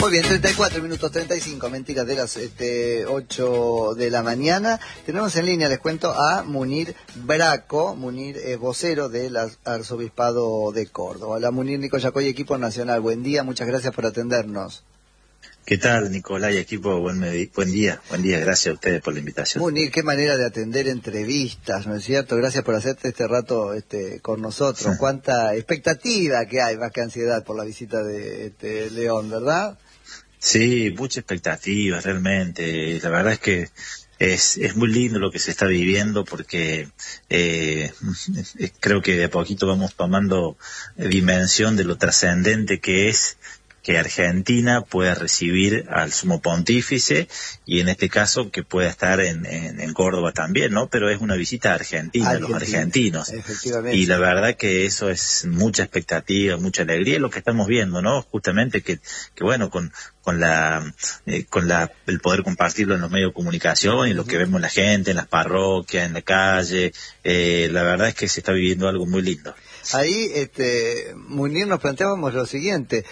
Muy bien, 34 minutos, 35, mentiras, de las 8 de la mañana. Tenemos en línea, les cuento, a Munir Braco. Munir es vocero del Arzobispado de Córdoba. Hola Munir, Nico Yacoy, equipo nacional. Buen día, muchas gracias por atendernos. ¿Qué tal, Nicolás y equipo? Buen día, gracias a ustedes por la invitación. Munir, qué manera de atender entrevistas, ¿no es cierto? Gracias por hacerte este rato con nosotros. Cuánta expectativa que hay, más que ansiedad, por la visita de León, ¿verdad? Sí, mucha expectativa, realmente. La verdad es que es muy lindo lo que se está viviendo porque creo que de a poquito vamos tomando dimensión de lo trascendente que es que Argentina pueda recibir al sumo pontífice y en este caso que pueda estar en Córdoba también, ¿no? Pero es una visita a Argentina, los argentinos. Efectivamente. Y la verdad que eso es mucha expectativa, mucha alegría, lo que estamos viendo, ¿no? Justamente que bueno, con el poder compartirlo en los medios de comunicación y lo que vemos la gente en las parroquias, en la calle, la verdad es que se está viviendo algo muy lindo. Ahí, Munir, nos planteábamos lo siguiente,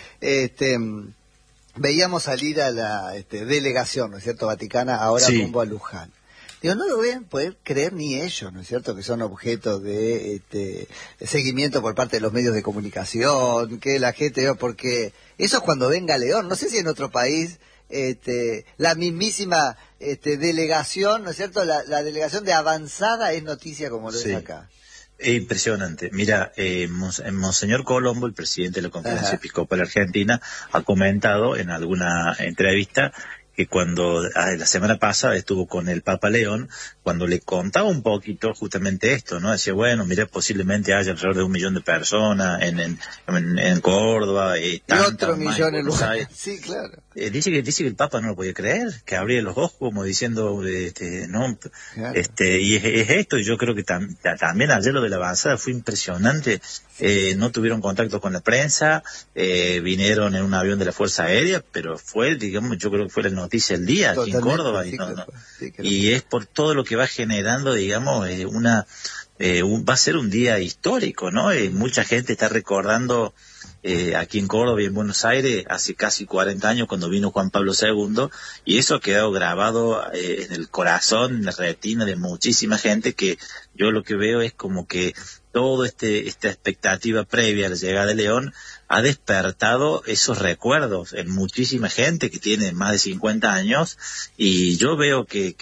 veíamos salir a la delegación, ¿no es cierto?, vaticana, ahora sí, rumbo a Luján. Digo, no lo deben poder creer ni ellos, ¿no es cierto?, que son objeto de seguimiento por parte de los medios de comunicación, que la gente, porque eso es cuando venga León, no sé si en otro país la mismísima delegación, ¿no es cierto?, la delegación de avanzada es noticia como lo es acá. Es impresionante. Mira, Monseñor Colombo, el presidente de la Conferencia Episcopal Argentina, ha comentado en alguna entrevista que cuando la semana pasada estuvo con el Papa León, cuando le contaba un poquito justamente esto, ¿no? Decía, bueno, mira, posiblemente haya alrededor de 1 millón de personas en Córdoba. Y otro millón en Luján. Sí, claro. Dice que el Papa no lo podía creer, que abría los ojos como diciendo, no, claro. Y es esto, y yo creo que también ayer lo de la avanzada fue impresionante. No tuvieron contacto con la prensa, vinieron en un avión de la Fuerza Aérea, pero fue, digamos, yo creo que fue la noticia del día aquí en Córdoba, y es por todo lo que va generando, digamos, va a ser un día histórico, ¿no? Mucha gente está recordando aquí en Córdoba y en Buenos Aires hace casi 40 años cuando vino Juan Pablo II, y eso ha quedado grabado en el corazón, en la retina de muchísima gente, que yo lo que veo es como que toda esta expectativa previa a la llegada de León ha despertado esos recuerdos en muchísima gente que tiene más de 50 años, y yo veo que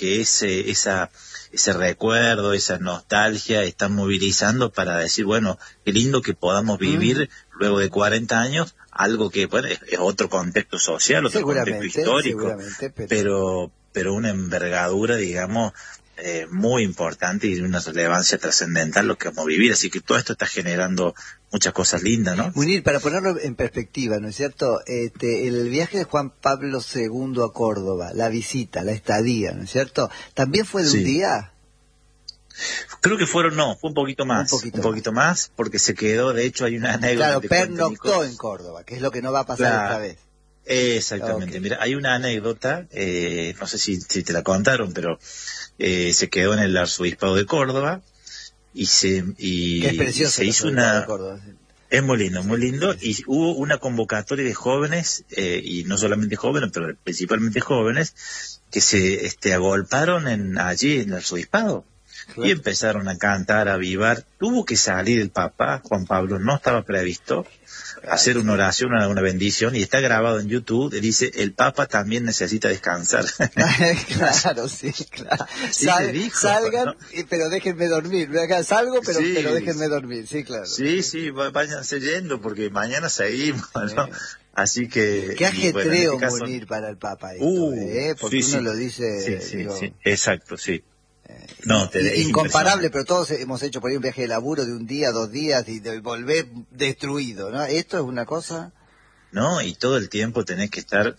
ese recuerdo, esa nostalgia está movilizando para decir, bueno, qué lindo que podamos vivir luego de 40 años algo que, bueno, es otro contexto social, otro contexto histórico, pero una envergadura, digamos, muy importante y de una relevancia trascendental lo que vamos a vivir, así que todo esto está generando muchas cosas lindas, ¿no? Munir, para ponerlo en perspectiva, ¿no es cierto?, el viaje de Juan Pablo II a Córdoba, la visita, la estadía, ¿no es cierto?, ¿también fue de un día? Creo que fue un poquito más, un poquito más, porque se quedó, de hecho hay una anécdota. Claro, pernoctó en Córdoba, que es lo que no va a pasar esta vez. Exactamente, Mira, hay una anécdota, no sé si te la contaron, pero se quedó en el Arzobispado de Córdoba y se hizo una... Es muy lindo, y hubo una convocatoria de jóvenes, y no solamente jóvenes, pero principalmente jóvenes, que se agolparon allí en el Arzobispado. Y empezaron a cantar, a vivar. Tuvo que salir el Papa, Juan Pablo, no estaba previsto, hacer una oración, una bendición, y está grabado en YouTube, dice, el Papa también necesita descansar. Claro, sí, claro. Salgan, ¿no? Pero déjenme dormir. Salgo, pero déjenme dormir, sí, claro. Sí, váyanse yendo, porque mañana seguimos, ¿no? Así que... Qué ajetreo morir para el Papa esto, porque uno lo dice... Sí, exacto, sí. No, incomparable, pero todos hemos hecho por ahí un viaje de laburo de 1 día, 2 días y de volver destruido, ¿no? Esto es una cosa... No, y todo el tiempo tenés que estar...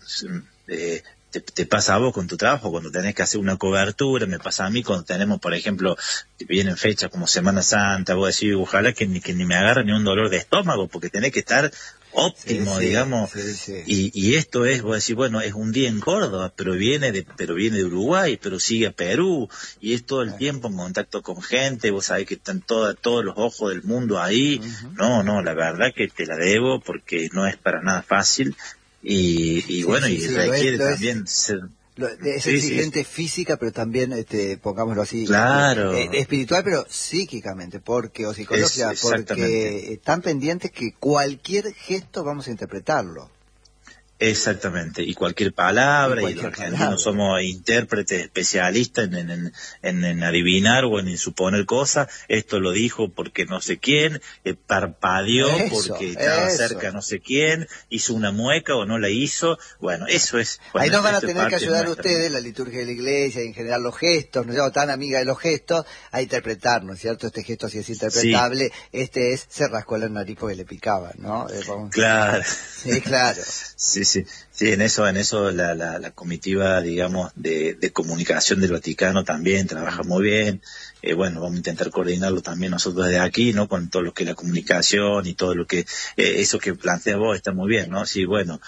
te pasa a vos con tu trabajo, cuando tenés que hacer una cobertura, me pasa a mí cuando tenemos, por ejemplo, vienen fechas como Semana Santa, vos decís, ojalá que ni me agarre ni un dolor de estómago, porque tenés que estar óptimo, digamos, y esto es, vos decís, bueno, es un día en Córdoba, pero viene de Uruguay, pero sigue a Perú, y es todo el tiempo en contacto con gente, vos sabés que están todos los ojos del mundo ahí. No, la verdad que te la debo, porque no es para nada fácil, y bueno, sí, y sí, requiere también ser... Es exigente física, pero también, pongámoslo así, claro, espiritual, pero psíquicamente, o psicológica, porque están pendientes que cualquier gesto vamos a interpretarlo. Exactamente, y cualquier palabra, y los argentinos somos intérpretes especialistas en adivinar o en suponer cosas. Esto lo dijo porque no sé quién, parpadeó porque estaba cerca no sé quién, hizo una mueca o no la hizo. Bueno, eso es... Bueno, ahí nos van a tener que ayudar ustedes, la liturgia de la iglesia, y en general los gestos, ¿no es cierto? Tan amiga de los gestos, a interpretar, ¿no es cierto? Este gesto sí es interpretable, sí. Se rascó la nariz porque le picaba, ¿no? Claro. Sí, claro. Sí, en eso la comitiva, digamos, de comunicación del Vaticano también trabaja muy bien. Bueno, vamos a intentar coordinarlo también nosotros desde aquí, ¿no? Con todo lo que es la comunicación y todo lo que, eso que plantea vos está muy bien, ¿no? Sí, bueno,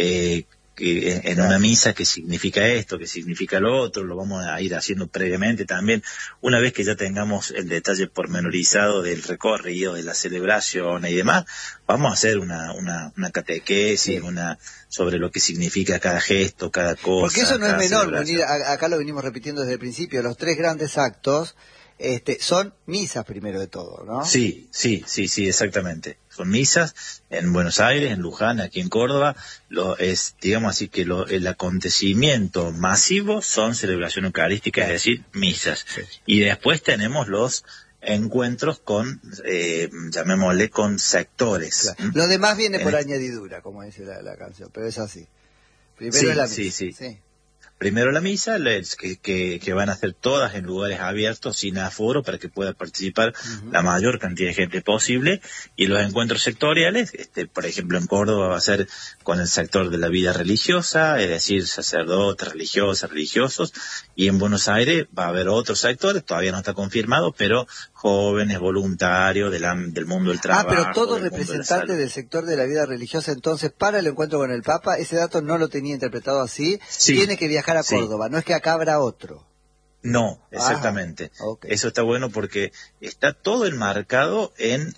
que en una misa qué significa esto, qué significa lo otro, lo vamos a ir haciendo previamente también, una vez que ya tengamos el detalle pormenorizado del recorrido, de la celebración y demás, vamos a hacer una catequesis, sobre lo que significa cada gesto, cada cosa. Porque eso no es menor, acá lo venimos repitiendo desde el principio, los 3 grandes actos son misas primero de todo, ¿no? Sí, exactamente. Son misas en Buenos Aires, en Luján, aquí en Córdoba. Digamos así que el acontecimiento masivo son celebración eucarística, es decir, misas. Sí. Y después tenemos los encuentros con, llamémosle, con sectores. Claro. Lo demás viene por añadidura, como dice la canción, pero es así. Primero es la misa. Sí. Primero la misa, que van a ser todas en lugares abiertos, sin aforo, para que pueda participar la mayor cantidad de gente posible, y los encuentros sectoriales, por ejemplo en Córdoba va a ser con el sector de la vida religiosa, es decir, sacerdotes, religiosas, religiosos, y en Buenos Aires va a haber otros sectores, todavía no está confirmado, pero jóvenes, voluntarios del mundo del trabajo. Pero todo representante del sector de la vida religiosa, entonces, para el encuentro con el Papa, ese dato no lo tenía interpretado así, tiene que viajar a Córdoba, no es que acá habrá otro. No, exactamente. Okay. Eso está bueno porque está todo enmarcado en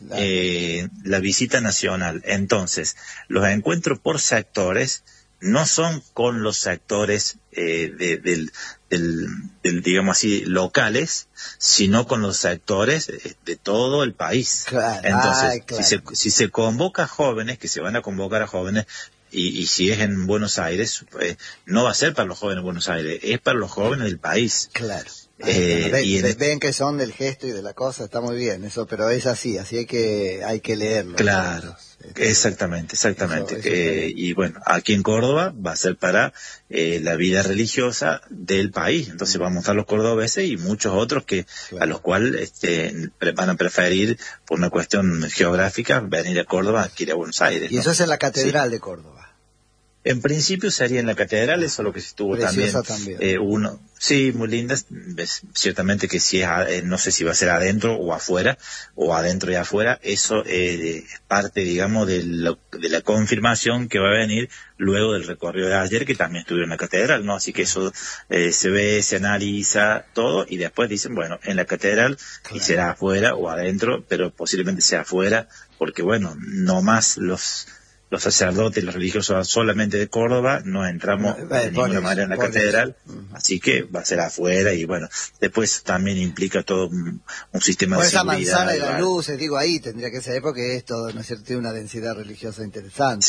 la visita nacional. Entonces, los encuentros por sectores no son con los sectores del digamos así, locales, sino con los sectores de todo el país. Claro. Entonces, si se convoca a jóvenes, que se van a convocar a jóvenes, y si es en Buenos Aires, no va a ser para los jóvenes de Buenos Aires, es para los jóvenes del país. Claro. Ven que son del gesto y de la cosa, está muy bien eso, pero es así hay que leerlo. Claro, exactamente. Eso y bueno, aquí en Córdoba va a ser para la vida religiosa del país, entonces vamos a estar los cordobeses y muchos otros a los cuales van a preferir, por una cuestión geográfica, venir a Córdoba que ir a Buenos Aires. Y eso es en la Catedral de Córdoba. En principio sería en la catedral, eso lo que se estuvo también. Sí, muy linda. Ciertamente que si es, no sé si va a ser adentro o afuera, o adentro y afuera, eso es parte, digamos, de la confirmación que va a venir luego del recorrido de ayer, que también estuvieron en la catedral, ¿no? Así que eso se ve, se analiza todo, y después dicen, bueno, en la catedral, y será afuera o adentro, pero posiblemente sea afuera, porque bueno, no más los sacerdotes, los religiosos solamente de Córdoba, no entramos de ninguna manera en la catedral, así que va a ser afuera, y bueno, después también implica todo un sistema de seguridad. Esa manzana de las luces, digo, ahí tendría que ser, porque es todo, ¿no es cierto?, tiene una densidad religiosa interesante.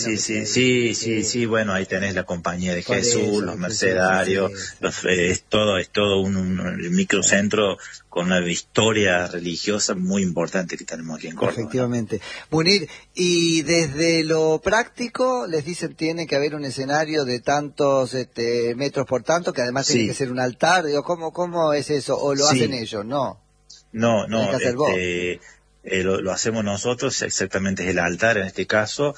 Sí, bueno, ahí tenés la Compañía de Jesús, los mercedarios, es todo un microcentro con una historia religiosa muy importante que tenemos aquí en Córdoba. Efectivamente. Munir, y desde lo práctico, les dicen tiene que haber un escenario de tantos metros por tanto, que además tiene que ser un altar. Digo, ¿cómo es eso? ¿O lo hacen ellos? No, lo hacemos nosotros, exactamente, es el altar en este caso.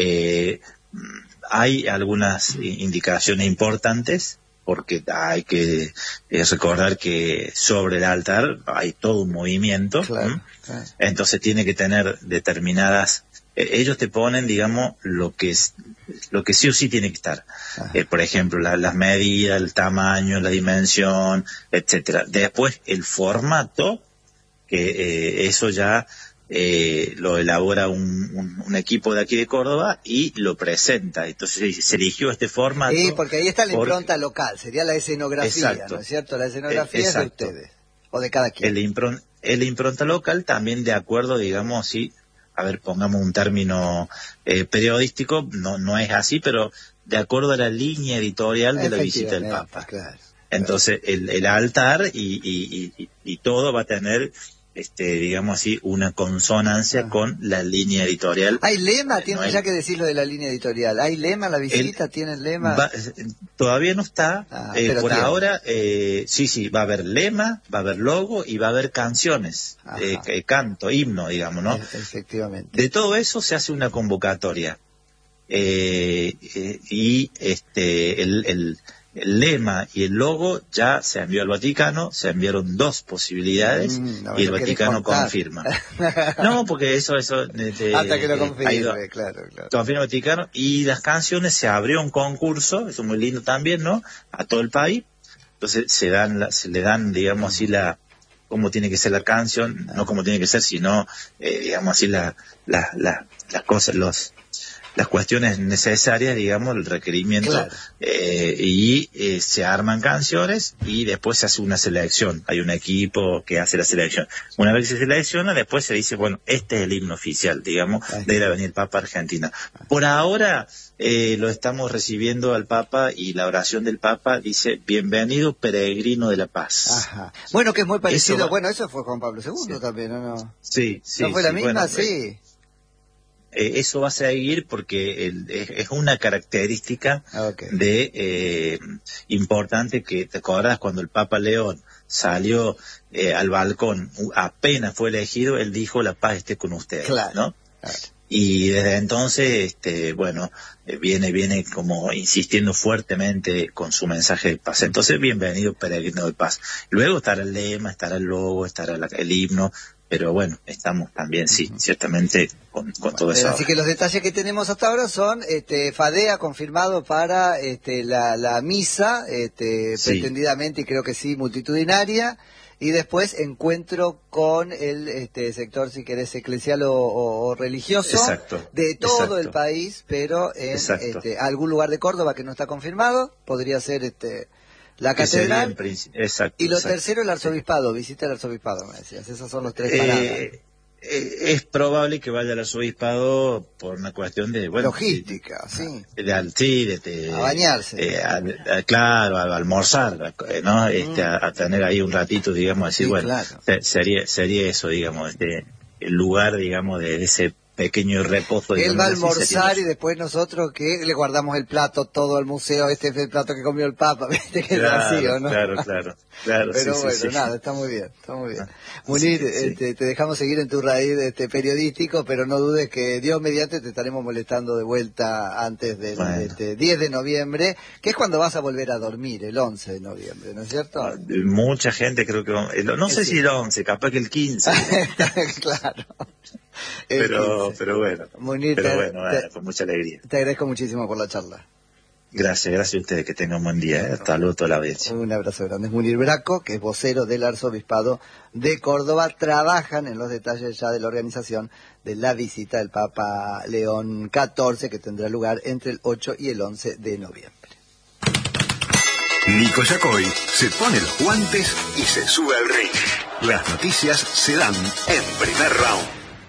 Hay algunas indicaciones importantes, porque hay que recordar que sobre el altar hay todo un movimiento. Claro. Entonces tiene que tener determinadas, ellos te ponen, digamos, lo que sí o sí tiene que estar. Por ejemplo, las medidas, el tamaño, la dimensión, etcétera. Después el formato, que eso ya lo elabora un equipo de aquí de Córdoba y lo presenta. Entonces se eligió este formato. Sí, porque ahí está la impronta local, sería la escenografía, exacto, ¿no es cierto? La escenografía es de ustedes, o de cada quien. La impronta local también de acuerdo, digamos, sí, a ver, pongamos un término periodístico, no es así, pero de acuerdo a la línea editorial de la visita del Papa. Claro. Entonces, el altar y todo va a tener, digamos así, una consonancia con la línea editorial. ¿Hay lema? Tiene ya que decirlo de la línea editorial. ¿Hay lema? ¿La visita tiene lema? Todavía no está. Por ahora, sí, va a haber lema, va a haber logo y va a haber canciones, canto, himno, digamos, ¿no? Efectivamente. De todo eso se hace una convocatoria. Y el lema y el logo ya se envió al Vaticano, se enviaron 2 posibilidades y el Vaticano confirma. No, porque eso hasta que lo confirme, claro. Confirma el Vaticano, y las canciones, se abrió un concurso, eso es muy lindo también, ¿no? A todo el país. Entonces se le dan, digamos así, cómo tiene que ser la canción, no cómo tiene que ser, sino, digamos así, las cosas, las cuestiones necesarias, digamos, el requerimiento, claro. Y se arman canciones y después se hace una selección. Hay un equipo que hace la selección. Una vez que se selecciona, después se dice, bueno, este es el himno oficial, digamos, de la venir Papa Argentina. Por ahora lo estamos recibiendo al Papa, y la oración del Papa dice: bienvenido peregrino de la paz. Ajá. Bueno, que es muy parecido. Eso fue Juan Pablo II también, ¿o no? Sí. ¿No fue la misma? Bueno, sí. Eso va a seguir porque es una característica importante, que te acordás cuando el Papa León salió al balcón, apenas fue elegido, él dijo: la paz esté con ustedes, claro, ¿no? Claro. Y desde entonces, viene como insistiendo fuertemente con su mensaje de paz. Entonces, bienvenido peregrino de paz. Luego estará el lema, estará el logo, estará el himno. Pero bueno, estamos también, sí, ciertamente con todo eso. Así que los detalles que tenemos hasta ahora son, Fadea confirmado para la misa, pretendidamente, y creo que sí, multitudinaria, y después encuentro con el sector, si querés, eclesial o religioso, de todo el país, pero en algún lugar de Córdoba que no está confirmado, podría ser la catedral, y lo tercero, el arzobispado, visita el arzobispado, me decías. Esos son los 3 paradas. Es probable que vaya al arzobispado por una cuestión de logística, sí. A bañarse. Claro, a almorzar, ¿no? A tener ahí un ratito, digamos, así, sí, bueno, claro. Sería eso, digamos, el lugar, digamos, de ese pequeño reposo. Él va a almorzar y después nosotros que le guardamos el plato todo al museo, este es el plato que comió el Papa, ¿viste? Que claro, es así, ¿o no? Claro. Pero bueno, nada, está muy bien. Munir, te dejamos seguir en tu raíz periodístico, pero no dudes que Dios mediante te estaremos molestando de vuelta antes del 10 de noviembre, que es cuando vas a volver a dormir, el 11 de noviembre, ¿no es cierto? Mucha gente creo que... No sé si el 11, capaz que el 15. Claro. Pero bueno, Munir, con mucha alegría. Te agradezco muchísimo por la charla. Gracias a ustedes, que tengan un buen día. Hasta luego, toda la audiencia. Un abrazo grande. Es Munir Braco, que es vocero del Arzobispado de Córdoba. Trabajan en los detalles ya de la organización de la visita del Papa León XIV, que tendrá lugar entre el 8 y el 11 de noviembre. Nico Yacoy se pone los guantes y se sube al ring. Las noticias se dan en primer round.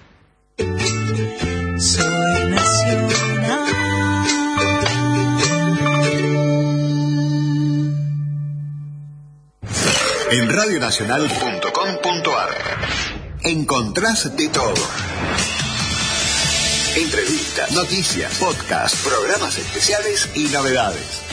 Soy nacional. En radionacional.com.ar encontrás de todo. Entrevistas, noticias, podcasts, programas especiales y novedades.